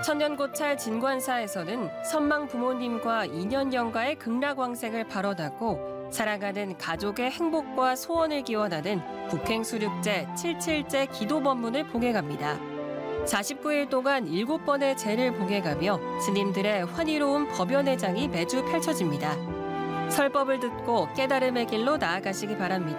천년고찰 진관사에서는 선망 부모님과 인연영가의 극락왕생을 발언하고 살아가는 가족의 행복과 소원을 기원하는 국행수륙제 77제 기도법문을 봉해갑니다. 49일 동안 7번의 제를 봉해가며 스님들의 환희로운 법연회장이 매주 펼쳐집니다. 설법을 듣고 깨달음의 길로 나아가시기 바랍니다.